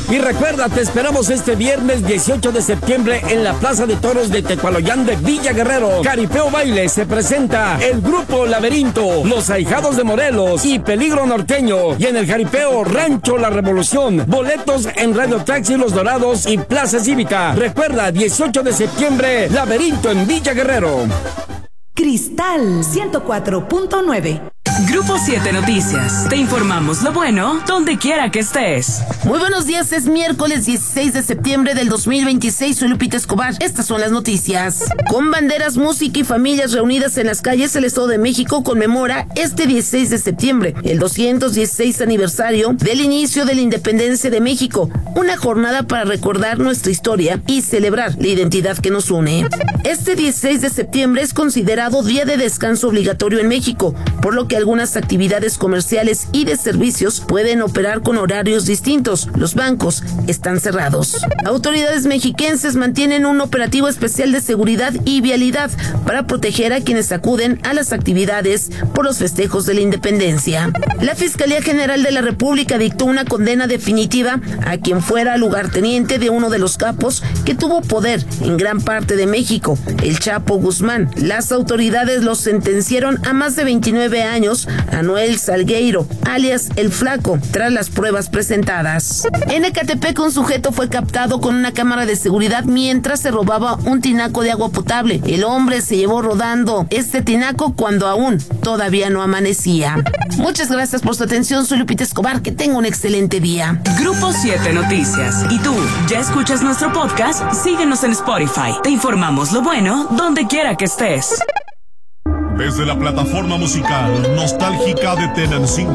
Y recuerda, te esperamos este viernes 18 de septiembre en la Plaza de Toros de Tecualoyán de Villa Guerrero. Jaripeo Baile se presenta el grupo Laberinto, Los Ahijados de Morelos y Peligro Norteño. Y en el jaripeo Rancho La Revolución, boletos en Radio Taxi Los Dorados y Plaza Cívica. Recuerda, 18 de septiembre, Laberinto en Villa Guerrero. Cristal 104.9. Grupo 7 Noticias. Te informamos lo bueno donde quiera que estés. Muy buenos días, es miércoles 16 de septiembre del 2026. Soy Lupita Escobar. Estas son las noticias. Con banderas, música y familias reunidas en las calles, el Estado de México conmemora este 16 de septiembre el 216 aniversario del inicio de la independencia de México. Una jornada para recordar nuestra historia y celebrar la identidad que nos une. Este 16 de septiembre es considerado día de descanso obligatorio en México, por lo que algunas actividades comerciales y de servicios pueden operar con horarios distintos. Los bancos están cerrados. Autoridades mexiquenses mantienen un operativo especial de seguridad y vialidad para proteger a quienes acuden a las actividades por los festejos de la independencia. La Fiscalía General de la República dictó una condena definitiva a quien fuera lugarteniente de uno de los capos que tuvo poder en gran parte de México, el Chapo Guzmán. Las autoridades lo sentenciaron a más de 29 años a Noel Salgueiro, alias El Flaco, tras las pruebas presentadas. En Ecatepec, un sujeto fue captado con una cámara de seguridad mientras se robaba un tinaco de agua potable. El hombre se llevó rodando este tinaco cuando aún todavía no amanecía. Muchas gracias por su atención, soy Lupita Escobar, que tenga un excelente día. Grupo 7 Noticias. ¿Y tú, ya escuchas nuestro podcast? Síguenos en Spotify. Te informamos lo bueno donde quiera que estés. Desde la plataforma musical nostálgica de Tenancingo,